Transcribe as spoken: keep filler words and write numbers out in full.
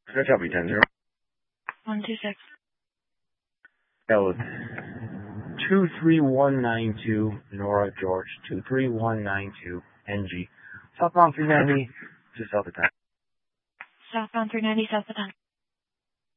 Good job, ten zero. one two six. L two three one nine two, Nora George, two three one nine two, N G. Southbound three ninety to South Attack. Southbound three ninety, South Attack.